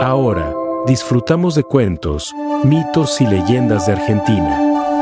Ahora, disfrutamos de cuentos, mitos y leyendas de Argentina.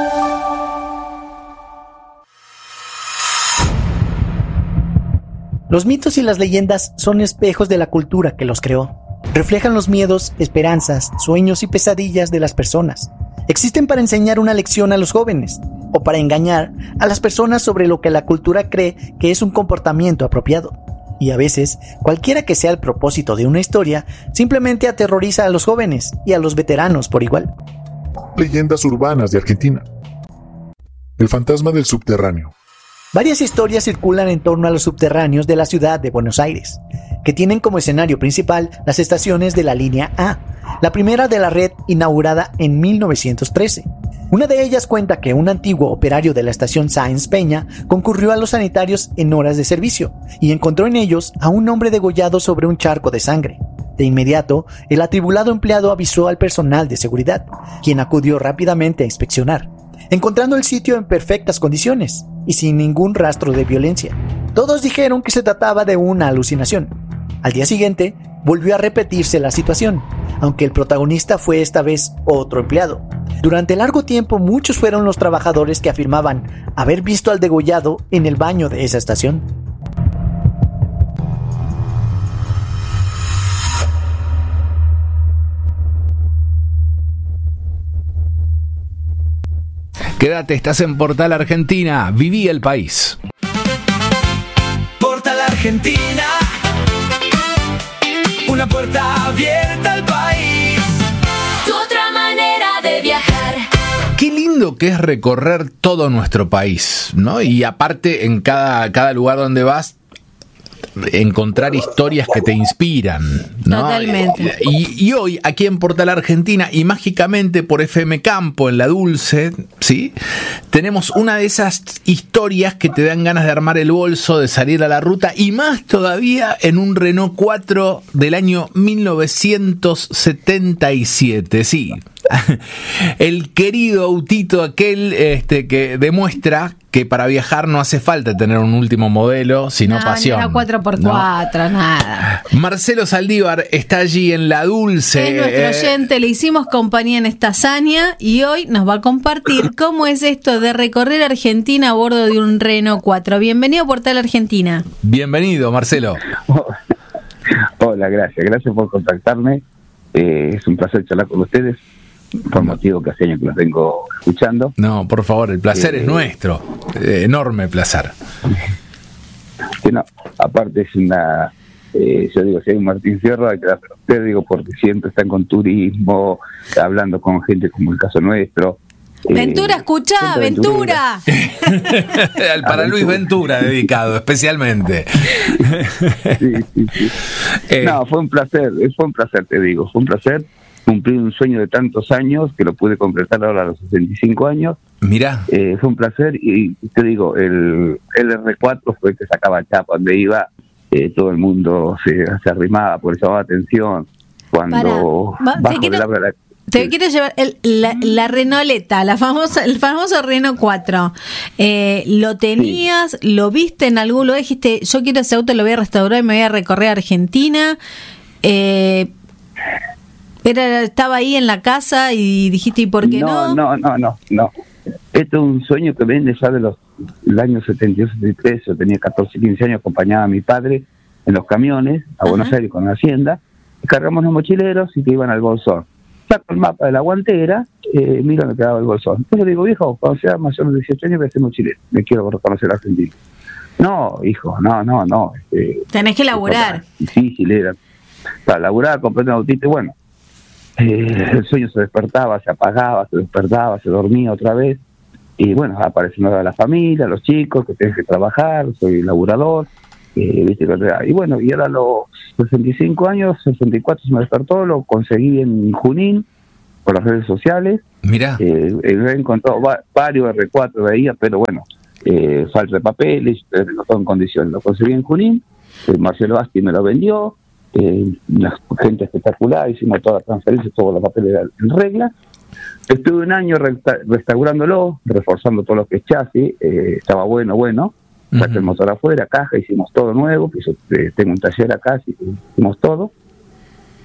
Los mitos y las leyendas son espejos de la cultura que los creó. Reflejan los miedos, esperanzas, sueños y pesadillas de las personas. Existen para enseñar una lección a los jóvenes o para engañar a las personas sobre lo que la cultura cree que es un comportamiento apropiado. Y a veces, cualquiera que sea el propósito de una historia, simplemente aterroriza a los jóvenes y a los veteranos por igual. Leyendas urbanas de Argentina. El fantasma del subterráneo. Varias historias circulan en torno a los subterráneos de la ciudad de Buenos Aires, que tienen como escenario principal las estaciones de la línea A, la primera de la red inaugurada en 1913. Una de ellas cuenta que un antiguo operario de la estación Sáenz Peña concurrió a los sanitarios en horas de servicio y encontró en ellos a un hombre degollado sobre un charco de sangre. De inmediato, el atribulado empleado avisó al personal de seguridad, quien acudió rápidamente a inspeccionar, encontrando el sitio en perfectas condiciones y sin ningún rastro de violencia. Todos dijeron que se trataba de una alucinación. Al día siguiente, volvió a repetirse la situación, aunque el protagonista fue esta vez otro empleado. Durante largo tiempo, muchos fueron los trabajadores que afirmaban haber visto al degollado en el baño de esa estación. Quédate, estás en Portal Argentina. Viví el país. Portal Argentina, una puerta abierta al país. Tu otra manera de viajar. Qué lindo que es recorrer todo nuestro país, ¿no? Y aparte, en cada lugar donde vas, encontrar historias que te inspiran, ¿no? Totalmente. Y hoy, aquí en Portal Argentina, y mágicamente por FM Campo, en La Dulce, ¿sí? Tenemos una de esas historias que te dan ganas de armar el bolso, de salir a la ruta, y más todavía en un Renault 4 del año 1977, sí. El querido autito aquel que demuestra que para viajar no hace falta tener un último modelo, sino pasión. No, 4x4, nada. Marcelo Saldívar está allí en La Dulce. Es nuestro oyente, le hicimos compañía en esta hazaña y hoy nos va a compartir cómo es esto de recorrer Argentina a bordo de un Renault 4. Bienvenido a Portal Argentina. Bienvenido, Marcelo. Hola, gracias por contactarme. Es un placer charlar con ustedes. Por motivo que hace años que los vengo escuchando. No, por favor, el placer es nuestro. Enorme placer. No, aparte es una... yo digo, si hay un Martín Fierro, hay que dárselo a usted, digo, porque siempre están con turismo, hablando con gente como el caso nuestro. Ventura, escuchá, Ventura. Para Luis Ventura dedicado, especialmente. Sí. No, fue un placer, te digo, fue un placer. Cumplí un sueño de tantos años que lo pude completar ahora a los 65 años. Mirá. Fue un placer y te digo, el R4 fue el que sacaba chapa donde iba. Todo el mundo se arrimaba, por eso llamaba atención. Cuando te quiero llevar la Renauleta, el famoso Renault 4. ¿Lo tenías? Sí. ¿Lo viste en algún lugar? Dijiste, yo quiero ese auto, lo voy a restaurar y me voy a recorrer Argentina. Estaba ahí en la casa y dijiste, ¿y por qué no? No. Esto es un sueño que viene ya del año 72, 73. Yo tenía 14, 15 años, acompañaba a mi padre en los camiones a Buenos Aires con la hacienda, y cargamos los mochileros y que iban al Bolsón. Saco el mapa de la guantera, mira dónde quedaba el Bolsón. Entonces le digo, viejo, cuando sea mayor de 18 años voy a ser mochilero, me quiero reconocer a Argentina. No, hijo, no. Tenés que laburar. Difícil era. Para laburar, compré un autito y bueno, el sueño se despertaba, se apagaba, se despertaba, se dormía otra vez. Y bueno, apareció la familia, los chicos, que tenés que trabajar, soy laburador. ¿Viste? Y bueno, y ahora a los 65 años, 64 se me despertó, lo conseguí en Junín, por las redes sociales. Mirá. He encontrado varios R4 veía, pero bueno, falta de papeles, no todo en condiciones. Lo conseguí en Junín, Marcelo Asti me lo vendió, una gente espectacular, hicimos todas las transferencias, todos los papeles en regla. Estuve un año restaurándolo, reforzando todo lo que es chasis, estaba bueno. Saqué el motor afuera, caja, hicimos todo nuevo, pues yo tengo un taller acá, hicimos todo.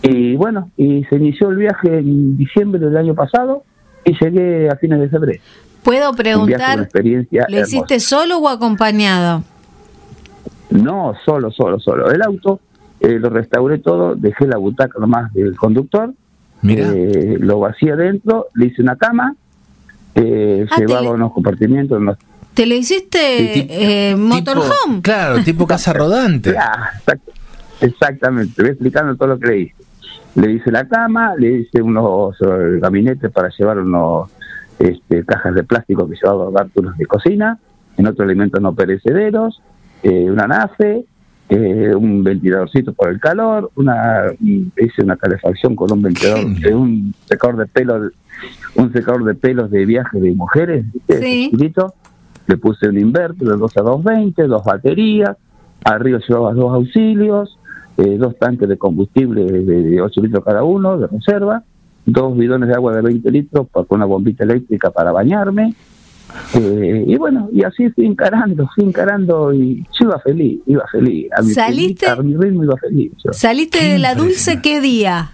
Y bueno, y se inició el viaje en diciembre del año pasado y llegué a fines de febrero. ¿Puedo Un viaje, una preguntar, experiencia lo hiciste hermosa. solo o acompañado? No, solo. El auto lo restauré todo, dejé la butaca nomás del conductor, Mira. lo vacié adentro, le hice una cama, llevaba unos compartimientos, unos... ¿Te lo hiciste motorhome? Claro, tipo casa rodante. Exactamente, voy explicando todo lo que le hice. Le hice la cama, le hice unos gabinetes para llevar unos cajas de plástico que llevaba bártulos de cocina, en otros alimentos no perecederos, una nafe, un ventiladorcito por el calor, hice una calefacción con un ventilador, un secador de pelos de viaje de mujeres, Sí. chiquito. Le puse un inverter de 12 a 220, 2 baterías, arriba llevaba 2 auxilios, 2 tanques de combustible de 8 litros cada uno, de reserva, 2 bidones de agua de 20 litros con una bombita eléctrica para bañarme, y bueno, y así fui encarando y yo iba feliz, a mi ritmo iba feliz. ¿Saliste de la Dulce qué día?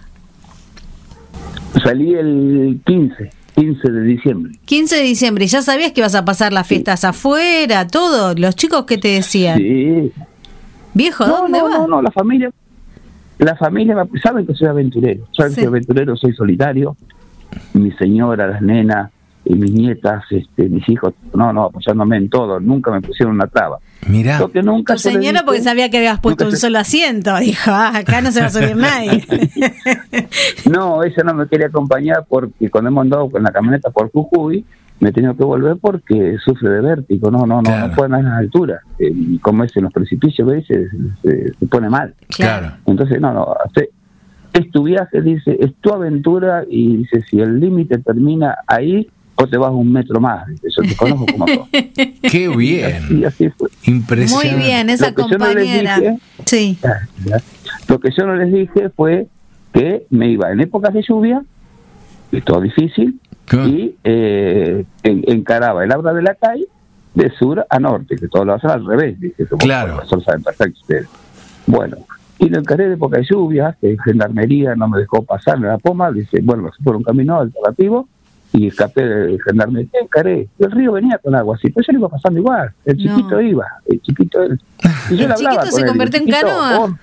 Salí el 15 de diciembre. 15 de diciembre, ¿ya sabías que ibas a pasar las fiestas afuera, todo? ¿Los chicos qué te decían? Sí. Viejo, ¿dónde vas? No, la familia saben que soy aventurero, soy aventurero, soy solitario, mi señora, las nenas, y mis nietas, mis hijos, apoyándome en todo, nunca me pusieron una traba. Mirá. Lo que nunca Tu señora, porque sabía que habías puesto un solo asiento, dijo, acá no se va a subir nadie. No, ella no me quería acompañar porque cuando hemos andado con la camioneta por Jujuy, me he tenido que volver porque sufre de vértigo, no puede andar en las alturas, y como es en los precipicios, ¿ves? Se pone mal. Claro. Entonces, es tu viaje, dice, es tu aventura, y dice, si el límite termina ahí, vos te vas 1 metro más, dice, yo te conozco como todo. Qué bien. Y así fue. Impresionante. Muy bien, esa compañera. Sí. Lo que yo no les dije fue que me iba en épocas de lluvia, y todo difícil, y encaraba el Abra de la Calle de sur a norte, que todo lo hacen al revés, dice, claro. Los profesores saben perfecto ustedes. Bueno, y lo encaré de época de lluvia, que Gendarmería no me dejó pasar en la Poma, dice, bueno, me fui por un camino alternativo, y escapé de Gendarmería, encaré, el río venía con agua así, pero yo lo iba pasando igual, el chiquito iba, el chiquito él. Y yo el chiquito se convirtió en canoa.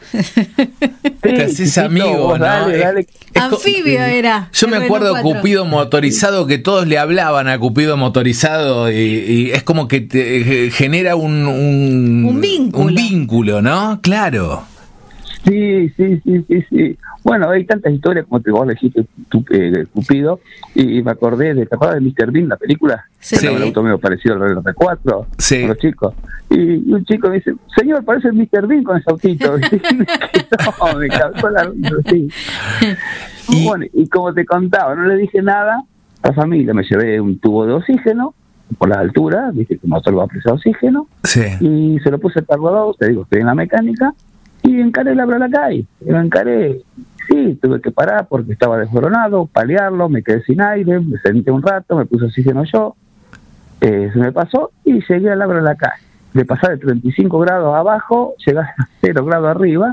Te haces amigo, ¿no? Dale. Anfibio era. Yo me acuerdo de Cupido motorizado, que todos le hablaban a Cupido motorizado, y es como que te genera un vínculo. Un vínculo, ¿no? Claro. Sí. Bueno, hay tantas historias como vos le dijiste Cupido, y me acordé ¿te acuerdas de Mr. Bean, la película? Sí. Un auto medio parecido al R4, sí. Con los chicos. Y un chico me dice, señor, parece el Mr. Bean con ese autito. No, me causó la sí. Bueno, y como te contaba, no le dije nada a la familia, me llevé un tubo de oxígeno por las alturas, viste que el motor va a presar oxígeno, sí. Y se lo puse al cargador, te digo, estoy en la mecánica, y encaré el Abra de la Calle, lo encaré, sí, tuve que parar porque estaba desboronado, paliarlo, me quedé sin aire, me senté un rato, me puse oxígeno yo, se me pasó y llegué al Abra de la Calle. De pasar de 35 grados abajo, llegar a 0 grados arriba,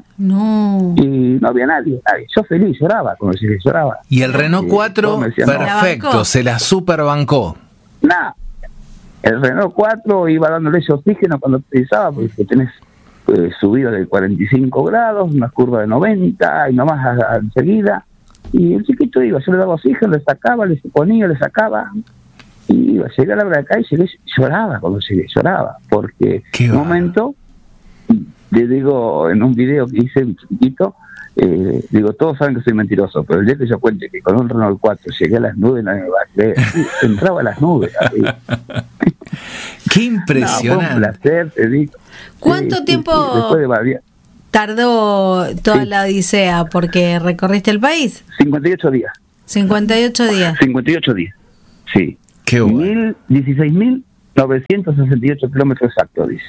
y no había nadie. Yo feliz, lloraba, como si lloraba. Y el Renault 4, decían, perfecto, se la superbancó. El Renault 4 iba dándole ese oxígeno cuando utilizaba, porque tenés subida de 45 grados, una curva de 90, y nomás enseguida, y el chiquito iba, yo le daba oxígeno, le sacaba, le ponía, le sacaba, y iba, llegué a la Abra de la Calle y lloraba cuando llegué, porque en un momento, le digo, en un video que hice un chiquito, digo, todos saben que soy mentiroso, pero el día que yo cuente que con un Renault 4 llegué a las nubes, nadie me va a creer, entraba a las nubes. Qué impresionante. Fue un placer, te digo. ¿Cuánto tiempo tardó toda la odisea? Porque recorriste el país. 58 días. 58 días. 58 días, sí. Qué bueno. 16.968 kilómetros exactos, dice.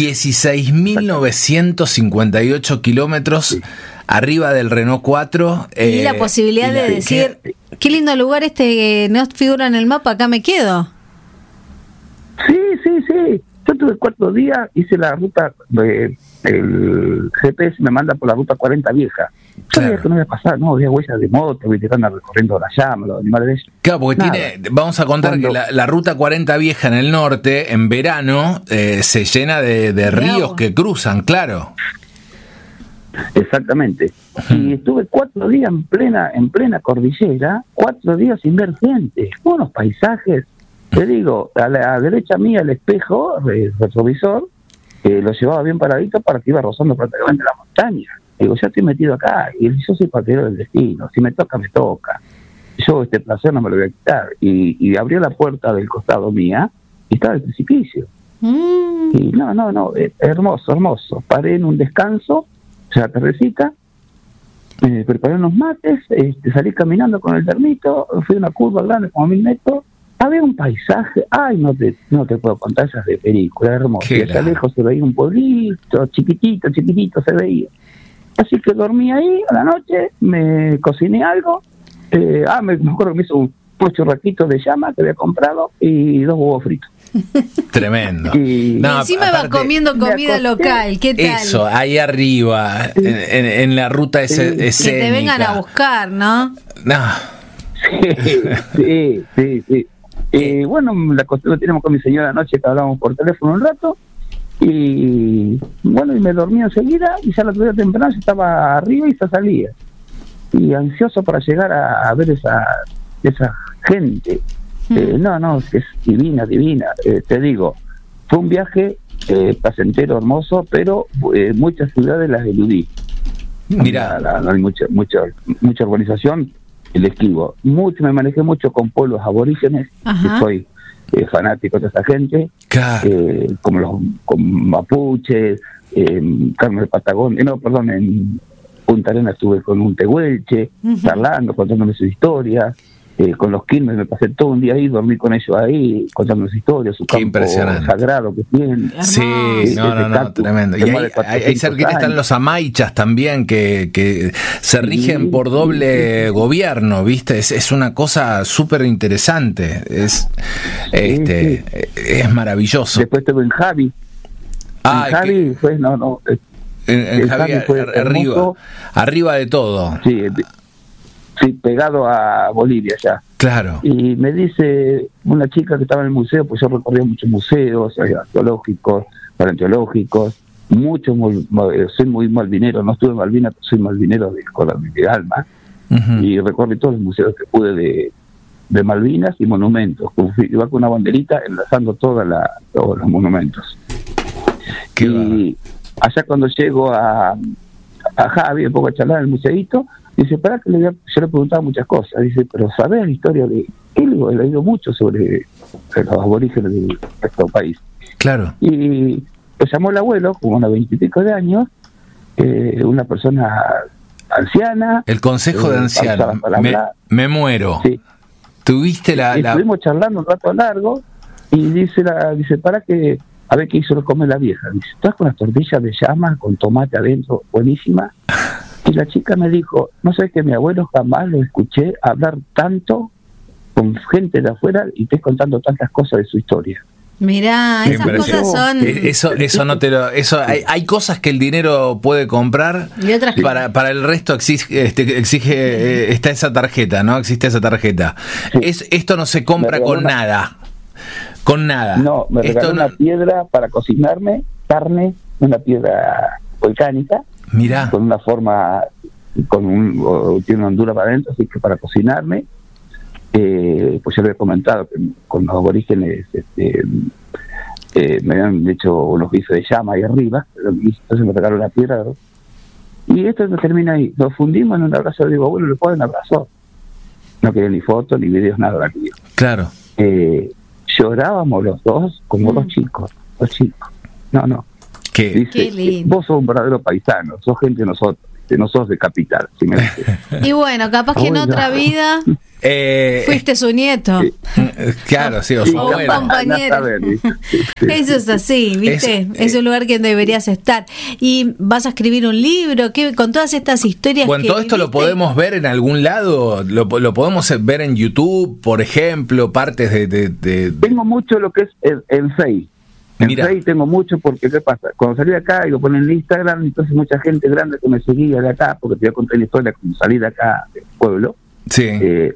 16.958 kilómetros, sí. Arriba del Renault 4. Y la posibilidad de decir, qué lindo lugar no figura en el mapa, acá me quedo. Sí. Yo tuve 4 días, hice la ruta el GPS me manda por la ruta 40 vieja. Yo Claro. sabía que no iba a pasar, no, había huellas de moto, que andan recorriendo la llama, los animales de ellos. Claro, porque Nada. vamos a contar Cuando- que la ruta 40 vieja en el norte, en verano, se llena de ríos agua. que cruzan, claro. Exactamente. Y estuve 4 días en plena cordillera, 4 días sin ver gente, unos paisajes. Te digo, a la derecha mía el espejo, el retrovisor, lo llevaba bien paradito para que iba rozando prácticamente la montaña. Digo, ya estoy metido acá, y yo soy partidario del destino, si me toca, me toca. Yo este placer no me lo voy a quitar. Y abrió la puerta del costado mía, y estaba el precipicio. Y no, hermoso, hermoso. Paré en un descanso, o sea, tardecita, preparé unos mates, salí caminando con el termito, fui a una curva grande como 1000 metros, había un paisaje, ay, no te puedo contar, esas de película, hermoso. Qué Y allá grande. lejos se veía un pueblito, chiquitito se veía. Así que dormí ahí a la noche, me cociné algo, me acuerdo que me hizo un churraquito de llama que había comprado y 2 huevos fritos. Tremendo. Y- No, Encima va aparte- comiendo me comida acosté- local, ¿qué tal? Eso, ahí arriba, en la ruta escénica. Que te vengan a buscar, ¿no? No, Sí. Bueno, la costumbre tenemos con mi señora anoche que hablábamos por teléfono un rato y bueno, y me dormí enseguida y ya la otra día temprano ya estaba arriba y ya salía. Y ansioso para llegar a ver esa gente. No, es divina. Te digo, fue un viaje placentero, hermoso, pero muchas ciudades las eludí. mira, No hay mucha organización, el esquivo. Me manejé mucho con pueblos aborígenes, Ajá. que soy fanático de esa gente, claro. con mapuches, Carmen de Patagonia, en Punta Arenas estuve con un tehuelche, charlando, contándome sus historias. Con los quilmes me pasé todo un día ahí, dormí con ellos ahí, contando sus historias, su Qué campo impresionante. sagrado que tienen. Sí, Hermoso. no, tremendo. Y De más de ahí cerquita 400 están años. los amaichas también, que se rigen por doble gobierno, ¿viste? Es una cosa súper interesante. Es maravilloso. Después estuve en Javi. Ah, en Javi fue, en el Javi, Javi fue hermoso. arriba de todo. Sí, pegado a Bolivia ya. Claro. Y me dice una chica que estaba en el museo, pues yo recorría muchos museos arqueológicos, paleontológicos, soy muy malvinero, no estuve en Malvinas, pero soy malvinero de alma, y recorrí todos los museos que pude de Malvinas y monumentos. Iba con una banderita enlazando todos los monumentos. Qué Y allá cuando llego a Javi, un poco a charlar en el museíto, dice, yo le preguntaba muchas cosas, dice, pero ¿sabés la historia de él? He leído mucho sobre los aborígenes de nuestro país. Claro. Y lo llamó el abuelo, como unos 20 y pico de años, una persona anciana. El consejo de ancianos. pausada para hablar. Me muero. Sí. Tuviste la... Estuvimos charlando un rato largo y dice, para que, a ver qué hizo comer la vieja. Dice, ¿estás con las tortillas de llama con tomate adentro? Buenísima. Y la chica me dijo, no sé, que mi abuelo jamás lo escuché hablar tanto con gente de afuera y te contando tantas cosas de su historia. Mirá, esas cosas son... Eso no te lo... Hay cosas que el dinero puede comprar. Y otras que... Para el resto exige está esa tarjeta, ¿no? Existe esa tarjeta. Sí. Esto no se compra con nada. Con nada. No, me regaló una piedra para cocinarme, carne, una piedra volcánica. Mirá. Con una forma, tiene una hondura para adentro, así que para cocinarme, pues yo le he comentado que con los aborígenes me habían hecho unos bifes de llama ahí arriba, entonces me regaló la piedra, ¿no? Y esto no termina ahí, nos fundimos en un abrazo, digo, abuelo, le puedo un abrazo. No quería ni fotos, ni videos, nada de aquello. Claro. Llorábamos los dos como dos chicos. No. Dice, Qué lindo. vos sos un verdadero paisano, sos gente de nosotros, no sos de capital. Si me dice. Y bueno, capaz que en otra vida fuiste su nieto. Claro, sí, o su O un abuela. compañero. Eso es así, ¿viste? Es un lugar que deberías estar. Y vas a escribir un libro, con todas estas historias. Bueno, que todo esto lo viviste. podemos ver en algún lado, lo podemos ver en YouTube, por ejemplo, partes de... Tengo mucho lo que es en Face. En Mira. Facebook tengo mucho porque, ¿qué pasa? Cuando salí de acá y lo ponen en Instagram, entonces mucha gente grande que me seguía de acá, porque te voy a contar la historia, como salí de acá del pueblo, Sí.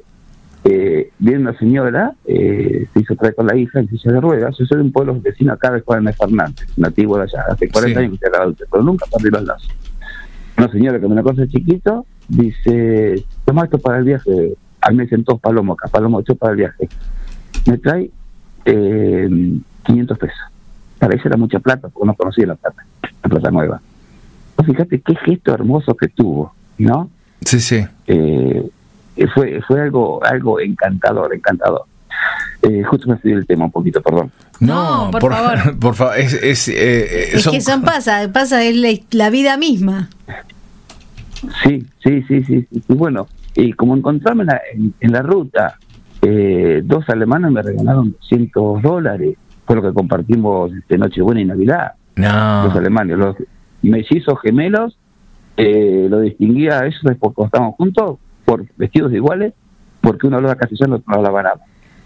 viene una señora, se hizo traer con la hija en silla de ruedas. Yo soy de un pueblo vecino acá de Juan de Fernández, nativo de allá, hace 40 Sí. años que estoy acá adulto, pero nunca perdí los lazos. Una señora que me la conoce chiquito, dice, toma esto para el viaje, al mes en todos Palomo, acá Palomo, esto para el viaje. Me trae 500 pesos. Para eso era mucha plata, porque no conocía la plata nueva. Pues fíjate qué gesto hermoso que tuvo, ¿no? Sí, sí. Fue algo encantador. Justo me estudié el tema un poquito, perdón. No, por favor. Por favor, es que pasa, es la vida misma. Sí. Y bueno, y como encontrarme en la ruta, 2 alemanes me regalaron $200. Fue lo que compartimos Nochebuena y Navidad. No. Los alemanes, los mellizos gemelos, lo distinguía a ellos porque estábamos juntos, por vestidos iguales, porque uno hablaba castellano y otro hablaba árabe.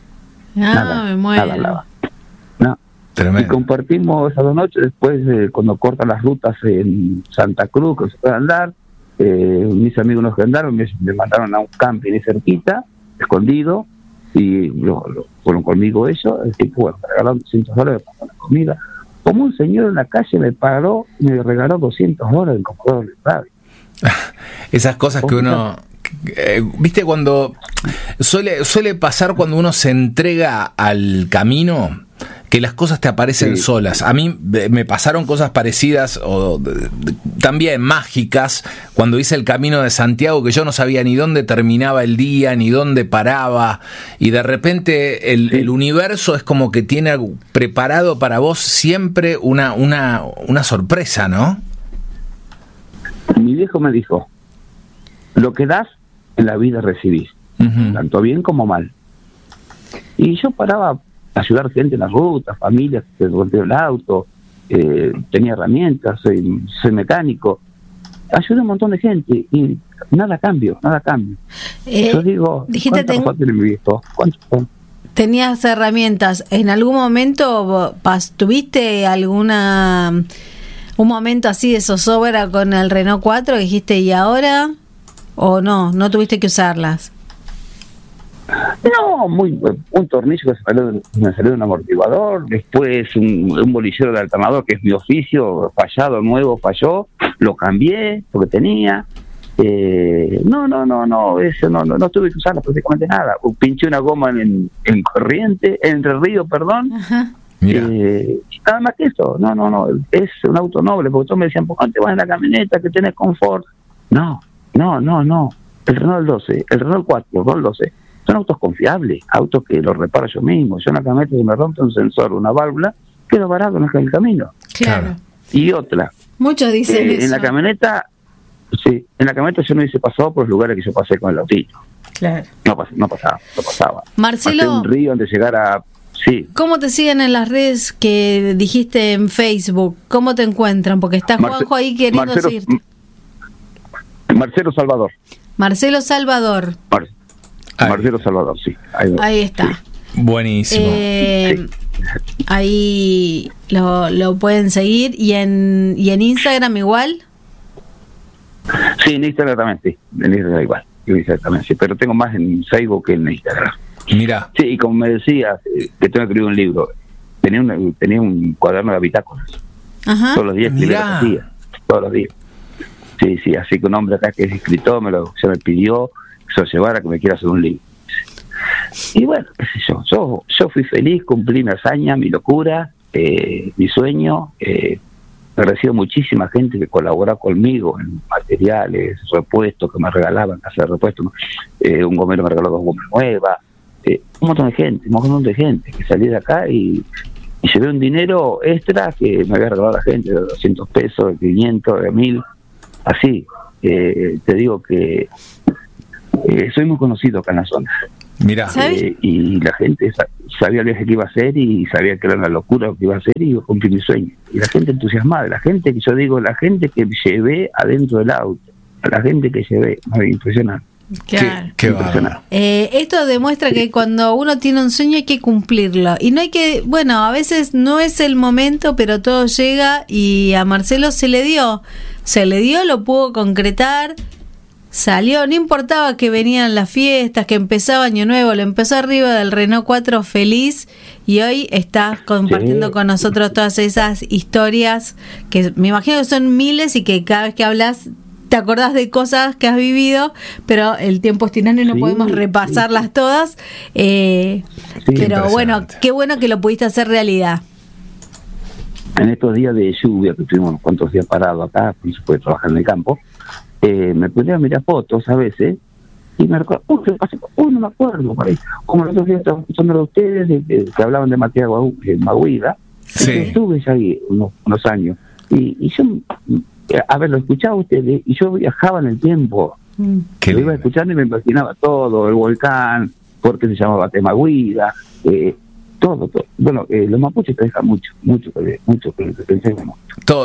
Me muero. Nada hablaba. No. Tremendo. Y compartimos esas 2 noches. Después, cuando cortan las rutas en Santa Cruz, que se puede andar, mis amigos nos gendaron, me mandaron a un camping ahí cerquita, escondido, y fueron conmigo ellos. El tipo, bueno, me regalaron $200 para la comida. Como un señor en la calle me paró y me regaló $200 en comprador de radio. Esas cosas que uno... ¿Viste cuando... Suele pasar cuando uno se entrega al camino, que las cosas te aparecen solas. A mí me pasaron cosas parecidas, también mágicas, cuando hice el Camino de Santiago, que yo no sabía ni dónde terminaba el día, ni dónde paraba, y de repente el universo es como que tiene preparado para vos siempre una sorpresa, ¿no? Mi viejo me dijo, lo que das en la vida recibís, tanto bien como mal. Y yo paraba a ayudar gente en las rutas, familias que se volteó el auto, tenía herramientas, soy mecánico, ayudé a un montón de gente y nada cambio. Yo digo, dijiste, ¿cuánto tiene mi viejo? ¿Cuánto? Tenías herramientas. ¿En algún momento tuviste un momento así de zozobra con el Renault 4? Dijiste, ¿y ahora? ¿O no tuviste que usarlas? No, un tornillo que me salió de un amortiguador, después un bolillero de alternador, que es mi oficio, falló, lo cambié porque tenía. Eso no tuve que usarla prácticamente nada. Pinché una goma en Entre Ríos, perdón. Ajá. Nada más que eso. No, es un auto noble, porque todos me decían, ¿por qué no te vas en la camioneta que tenés confort? No. El Renault 12, el Renault 4, el Renault 12 son autos confiables, autos que los reparo yo mismo. Yo en la camioneta, si me rompe un sensor, una válvula, quedo varado en el camino. Claro. Y otra, Muchos dicen eso. en la camioneta yo no hice pasado por los lugares que yo pasé con el autito. Claro. No pasaba. Marcelo, pasé un río antes de llegar a... Sí. ¿Cómo te siguen en las redes que dijiste en Facebook? ¿Cómo te encuentran? Porque está Juanjo ahí queriendo decirte. Marcelo Salvador. Marcelo Salvador. Marcelo Salvador, sí. Ahí está. Sí. Buenísimo. Ahí lo pueden seguir. ¿Y en Instagram igual? Sí, en Instagram también, sí. En Instagram igual. Exactamente, sí. Pero tengo más en Facebook que en Instagram. Mira. Sí, y como me decías, que tengo que escribir un libro. Tenía un cuaderno de bitácoras. Ajá. Todos los días escribía, todos los días. Sí, así que un hombre acá que es escritor se me pidió que se lo llevara, que me quiera hacer un libro. Y bueno, qué sé yo fui feliz, cumplí mi hazaña, mi locura, mi sueño. Me recibo muchísima gente que colabora conmigo en materiales, repuestos que me regalaban, casa de repuestos. Un gomero me regaló 2 gomas nuevas. Un montón de gente que salí de acá y llevé un dinero extra que me había regalado la gente, de 200 pesos, de 500, de 1000. Así, te digo que soy muy conocido acá en la zona. Mira. Y la gente sabía el viaje que iba a hacer y sabía que era una locura lo que iba a hacer, y yo cumplí mi sueño. Y la gente entusiasmada, la gente que llevé adentro del auto, la gente que llevé, muy impresionante. Claro. Qué bárbaro. Esto demuestra que cuando uno tiene un sueño hay que cumplirlo. Y no hay que, bueno, a veces no es el momento, pero todo llega y a Marcelo se le dio, lo pudo concretar, salió, no importaba que venían las fiestas, que empezaba Año Nuevo, lo empezó arriba del Renault 4 feliz y hoy estás compartiendo con nosotros todas esas historias que me imagino que son miles y que cada vez que hablas te acordás de cosas que has vivido, pero el tiempo es tirano y no podemos repasarlas todas. Pero bueno, qué bueno que lo pudiste hacer realidad. En estos días de lluvia, que estuvimos unos cuantos días parados acá, no se puede trabajar en el campo, me podía mirar fotos a veces y me recuerdo, no me acuerdo, por ahí. Como los otros días estaba escuchando a ustedes que hablaban de Matías Maguida, estuve ya ahí unos años y yo lo escuchaba ustedes y yo viajaba en el tiempo. Lo iba escuchando y me imaginaba todo, el volcán, porque se llamaba Temaguida, todo. Bueno, los mapuches te dejan mucho que pensemos.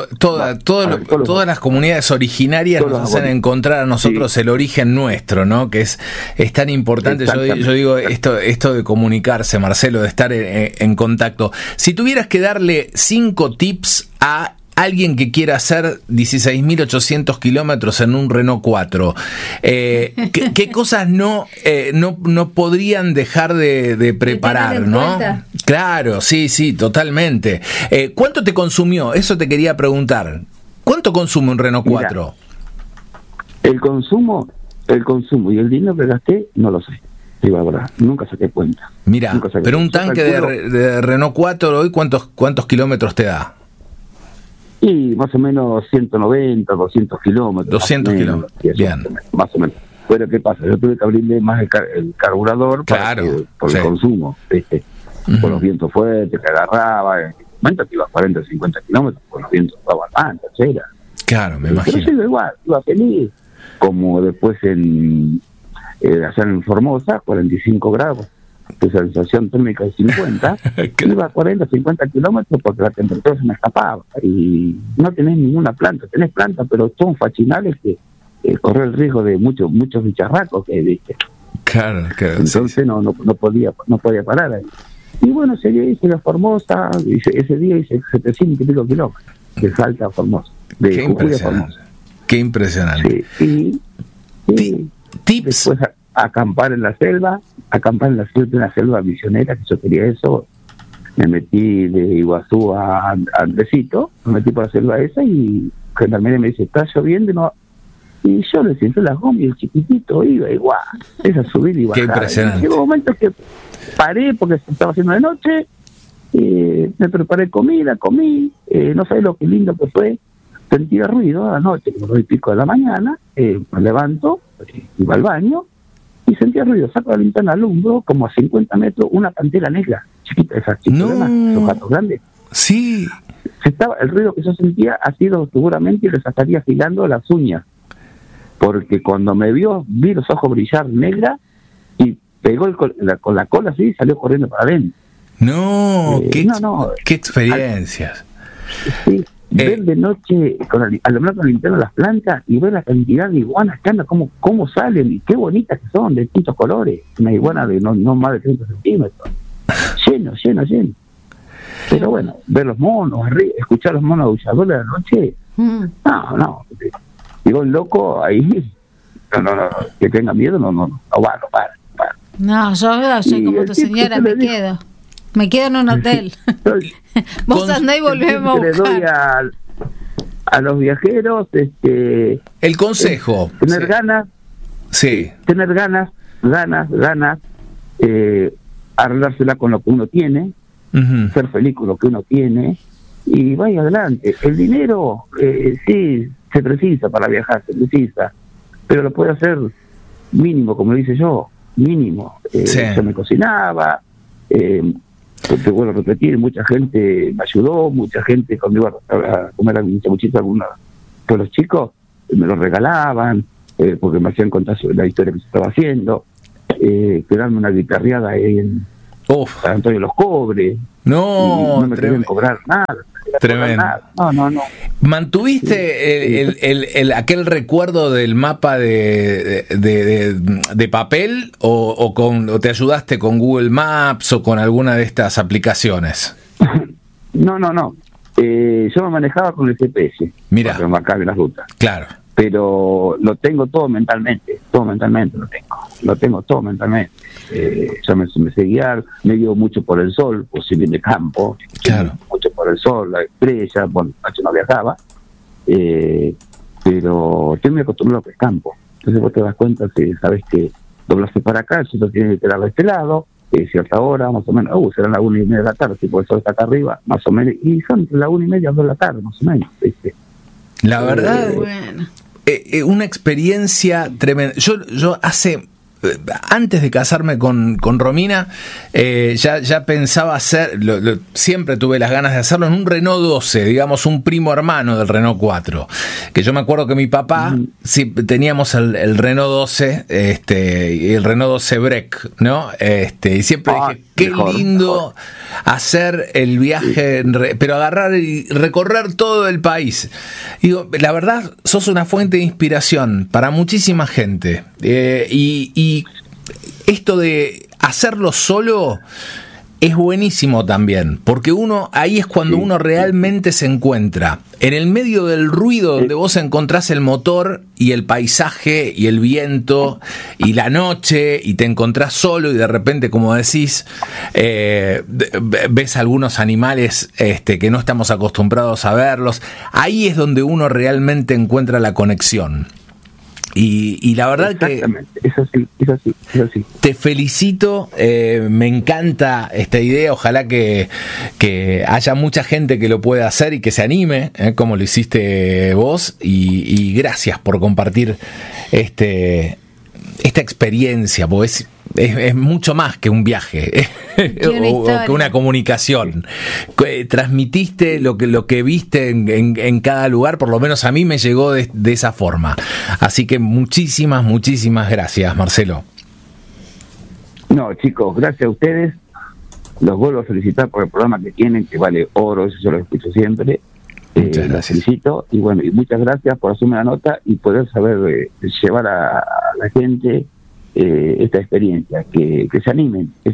Todas las comunidades originarias nos hacen encontrar a nosotros el origen nuestro, ¿no? Que es tan importante. Yo digo esto de comunicarse, Marcelo, de estar en contacto. Si tuvieras que darle 5 tips a alguien que quiera hacer 16.800 kilómetros en un Renault 4, ¿qué cosas no podrían dejar de preparar, no? Claro, sí, totalmente. ¿Cuánto te consumió? Eso te quería preguntar. ¿Cuánto consume un Renault 4? Mira, el consumo y el dinero que gasté, no lo sé. Sí, verdad, nunca saqué cuenta. Mira, pero un tanque de Renault 4 hoy, ¿cuántos kilómetros te da? Y más o menos 190, 200 kilómetros. 200 kilómetros, bien. Más o menos. Pero ¿qué pasa? Yo tuve que abrirle más el carburador por el consumo, ¿viste? Por los vientos fuertes que agarraba. En el momento que iba a 40, 50 kilómetros, con los vientos daban más, tercera. Claro, me imagino. Pero yo igual, iba feliz. Como después allá en Formosa, 45 grados. De sensación térmica de 50, iba a 40, 50 kilómetros porque la temperatura se me escapaba y no tenés ninguna planta, tenés plantas, pero son fachinales que corre el riesgo de muchos bicharracos que viste. Claro. Entonces no podía parar ahí. Y bueno, hice la Formosa, ese día hice 700 y pico kilómetros de Salta a Formosa, de Jujuy a Formosa. Qué impresionante. Sí. Tips. Después acampar en la selva, una selva misionera, que yo quería eso. Me metí de Iguazú a Andresito, me metí por la selva esa y Gendarmería me dice, está lloviendo, no. Y yo le senté las gomas y el chiquitito iba igual, esa subida y bajada. Qué impresionante. Llegó un momento que paré porque se estaba haciendo de noche, me preparé comida, comí, no sabés lo que lindo que fue, sentía ruido a la noche, como 9:30 de la mañana, me levanto, iba al baño, y sentía ruido, saco la linterna, alumbro, como a 50 metros, una pantera negra, chiquita, esa chiquita, esos gatos grandes. Sí. El ruido que yo sentía ha sido seguramente y le estaría afilando las uñas, porque cuando me vi los ojos brillar negra y pegó con la cola así y salió corriendo para adentro. Qué experiencias. Sí. Ver de noche, alumbrar con la linterna las plantas y ver la cantidad de iguanas que andan, cómo salen y qué bonitas que son, de distintos colores. Una iguana de no más de 30 centímetros. Lleno. Pero bueno, ver los monos, escuchar los monos aulladores de la noche, no. Digo, el loco ahí, no, que tenga miedo, no para. No, yo soy como tu señora, me quedo en un hotel. Vos andá y volvemos a buscar. Le doy a los viajeros el consejo. Tener ganas. Sí. Tener ganas, arreglársela con lo que uno tiene, ser feliz con lo que uno tiene y vaya adelante. El dinero, sí, se precisa para viajar, pero lo puede hacer mínimo, como lo hice yo, mínimo. Yo me cocinaba, te vuelvo a repetir, mucha gente me ayudó, mucha gente cuando iba a comer algún chamuchito, pues los chicos me lo regalaban, porque me hacían contar la historia que se estaba haciendo, quedarme una guitarreada ahí San Antonio los Cobres. No, me querían cobrar nada. Tremendo. No. ¿Mantuviste aquel recuerdo del mapa de papel o te ayudaste con Google Maps o con alguna de estas aplicaciones? No. Yo me manejaba con el GPS. Mirá. Para marcar las rutas. Claro. Pero lo tengo todo mentalmente lo tengo todo mentalmente. Yo me sé guiar, me guío mucho por el sol, pues si bien de campo, claro, mucho por el sol, la estrella, bueno, yo no viajaba, pero estoy muy acostumbrado al campo. Entonces vos te das cuenta que sabes que doblaste para acá, el sol tiene que quedar de este lado, cierta hora, más o menos, serán las 1:30 de la tarde, si por el sol está acá arriba, más o menos, y son las 1:30 de la tarde, más o menos, ¿viste? La verdad, bueno. Una experiencia tremenda. Yo antes de casarme con Romina, ya pensaba hacer, siempre tuve las ganas de hacerlo en un Renault 12, digamos un primo hermano del Renault 4, que yo me acuerdo que mi papá, sí, teníamos el Renault 12, y el Renault 12 Break, ¿no? Y siempre dije, qué lindo hacer el viaje, pero agarrar y recorrer todo el país. Digo, la verdad, sos una fuente de inspiración para muchísima gente, y esto de hacerlo solo es buenísimo también, porque ahí es cuando uno realmente se encuentra. En el medio del ruido donde vos encontrás el motor y el paisaje y el viento y la noche, y te encontrás solo y de repente, como decís, ves algunos animales que no estamos acostumbrados a verlos. Ahí es donde uno realmente encuentra la conexión. Y la verdad que es así. Te felicito, me encanta esta idea, ojalá que haya mucha gente que lo pueda hacer y que se anime, como lo hiciste vos, y gracias por compartir esta experiencia, porque es mucho más que un viaje o que una comunicación. Transmitiste lo que viste en cada lugar, por lo menos a mí me llegó de esa forma. Así que muchísimas gracias, Marcelo. No, chicos, gracias a ustedes. Los vuelvo a felicitar por el programa que tienen, que vale oro, eso yo lo escucho siempre. Muchas gracias. Los felicito, y bueno, y muchas gracias por hacerme la nota y poder saber llevar a la gente esta experiencia, que se animen. Es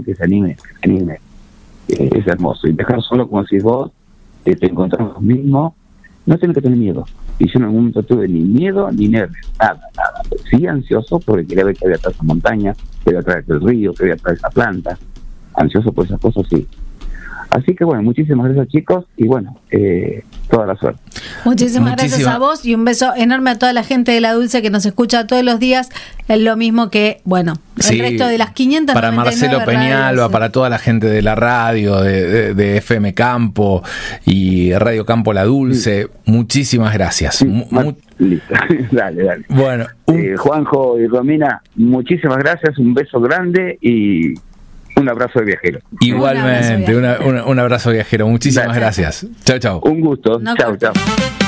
hermoso. Y dejar solo, como decís vos, te encontramos mismo, no tienes que tener miedo. Y yo en algún momento tuve ni miedo ni nervios, nada. Sí, ansioso porque quería ver que había atrás esa montaña, que había atrás del río, que había atrás esa planta. Ansioso por esas cosas, sí. Así que bueno, muchísimas gracias, chicos, y bueno, toda la suerte. Muchísimas gracias a vos, y un beso enorme a toda la gente de La Dulce que nos escucha todos los días. Es lo mismo que, bueno, el resto de las 500. Para Marcelo Peñalba, para toda la gente de la radio, de FM Campo y Radio Campo La Dulce, muchísimas gracias. Listo, dale. Bueno, Juanjo y Romina, muchísimas gracias, un beso grande y un abrazo de viajero. Igualmente, un abrazo viajero. Muchísimas gracias. Chau. Un gusto. Chau.